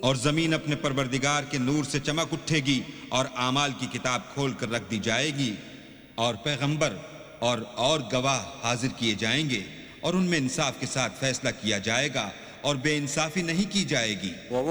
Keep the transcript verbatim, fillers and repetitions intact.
और जमीन अपने परवरदिगार के नूर से चमक उठेगी और आमाल की किताब खोल कर रख दी जाएगी और पैगंबर और और गवाह हाजिर किए जाएंगे और उनमें इंसाफ के साथ फैसला किया जाएगा और बेइंसाफी नहीं की जाएगी।